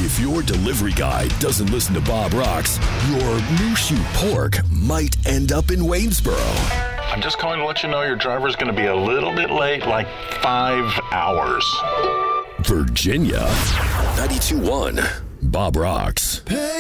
If your delivery guy doesn't listen to Bob Rocks, your new shoe pork might end up in Waynesboro. I'm just calling to let you know your driver's going to be a little bit late, like 5 hours. Virginia, 92.1 Bob Rocks.